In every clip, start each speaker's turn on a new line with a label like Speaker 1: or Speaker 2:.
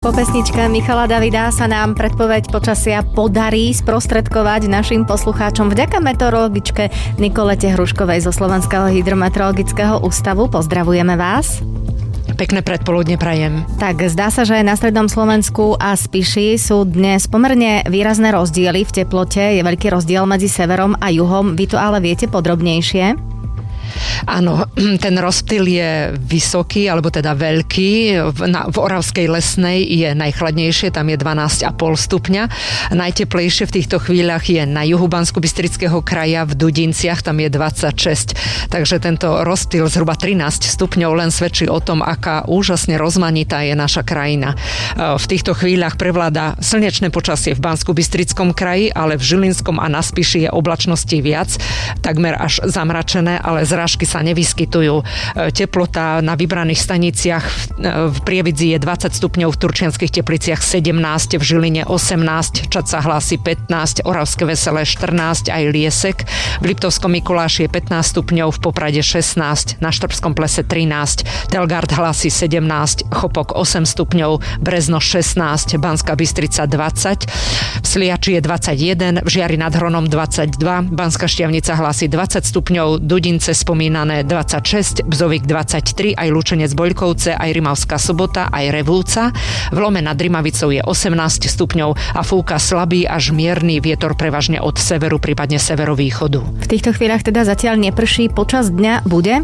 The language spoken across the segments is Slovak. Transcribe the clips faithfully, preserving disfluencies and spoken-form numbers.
Speaker 1: Po pesničke Michala Davida sa nám predpoveď počasia podarí sprostredkovať našim poslucháčom vďaka meteorologičke Nikolete Hruškovej zo Slovenského hydrometeorologického ústavu. Pozdravujeme vás.
Speaker 2: Pekné predpoludne prajem.
Speaker 1: Tak zdá sa, že na strednom Slovensku a Spiši sú dnes pomerne výrazné rozdiely v teplote. Je veľký rozdiel medzi severom a juhom. Vy to ale viete podrobnejšie?
Speaker 2: Áno, ten rozptyl je vysoký, alebo teda veľký. V, na, v Oravskej Lesnej je najchladnejšie, tam je dvanásť a pol stupňa. Najteplejšie v týchto chvíľach je na juhu Banskobystrického kraja v Dudinciach, tam je dvadsaťšesť. Takže tento rozptyl zhruba trinásť stupňov len svedčí o tom, aká úžasne rozmanitá je naša krajina. V týchto chvíľach prevláda slnečné počasie v Banskobystrickom kraji, ale v Žilinskom a na Spiši je oblačnosti viac, takmer až zamračené, ale zrážky sa nevyskytujú. Teplota na vybraných staniciach v Prievidzi je dvadsať stupňov, v Turčianskych Tepliciach sedemnásť, v Žiline osemnásť, Čad sa hlási pätnásť, Oravské Veselé štrnásť, aj Liesek. V Liptovskom Mikuláši je pätnásť stupňov, v Poprade šestnásť, na Štrbskom Plese trinásť, Telgard hlási sedemnásť, Chopok osem stupňov, Brezno šestnásť, Banská Bystrica dvadsať, v Sliači je dvadsaťjeden, v Žiari nad Hronom dvadsaťdva, Banská Štiavnica hlási dvadsať stupňov, Dudince spomínané dvadsaťšesť, Bzovík dvadsaťtri, aj Lučenec Boľkovce, aj Rimavská Sobota, aj Revúca. V Lome nad Rimavicou je osemnásť stupňov a fúka slabý až mierny vietor prevažne od severu, prípadne severovýchodu.
Speaker 1: V týchto chvíľach teda zatiaľ neprší, počas dňa bude?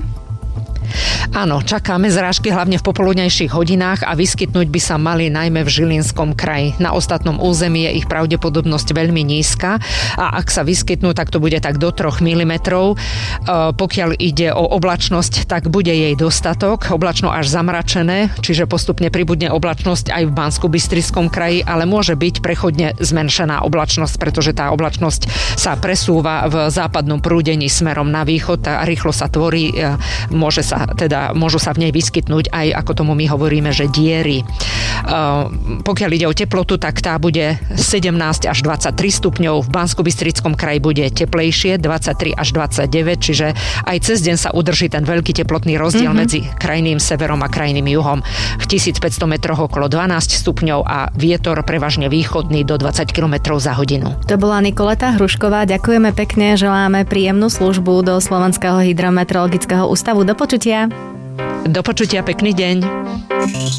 Speaker 2: Áno, čakáme zrážky hlavne v popoludnejších hodinách a vyskytnúť by sa mali najmä v Žilinskom kraji. Na ostatnom území je ich pravdepodobnosť veľmi nízka a ak sa vyskytnú, tak to bude tak do troch milimetrov. E, pokiaľ ide o oblačnosť, tak bude jej dostatok, oblačno až zamračené, čiže postupne pribudne oblačnosť aj v Banskobystrickom kraji, ale môže byť prechodne zmenšená oblačnosť, pretože tá oblačnosť sa presúva v západnom prúdení smerom na východ a rýchlo sa tvorí, e, môže sa teda môžu sa v nej vyskytnúť aj, ako tomu my hovoríme, že diery. Uh, pokiaľ ide o teplotu, tak tá bude sedemnásť až dvadsaťtri stupňov, v Banskobystrickom kraji bude teplejšie, dvadsaťtri až dvadsaťdeväť, čiže aj cez deň sa udrží ten veľký teplotný rozdiel mm-hmm. medzi krajným severom a krajným juhom. V tisícpäťsto metroch okolo dvanásť stupňov a vietor prevažne východný do dvadsať kilometrov za hodinu.
Speaker 1: To bola Nikoleta Hrušková. Ďakujeme pekne, želáme príjemnú službu do Slovenského hydrometeorologického ústavu. Do počutia.
Speaker 2: Do počutia, pekný deň.